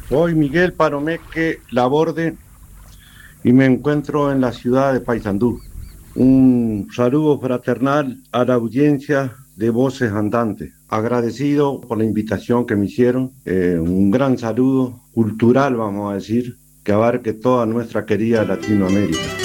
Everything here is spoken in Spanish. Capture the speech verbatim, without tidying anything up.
Soy Miguel Paromeque Laborde y me encuentro en la ciudad de Paysandú. Un saludo fraternal a la audiencia de Voces Andantes. Agradecido por la invitación que me hicieron. Eh, un gran saludo cultural, vamos a decir, que abarque toda nuestra querida Latinoamérica.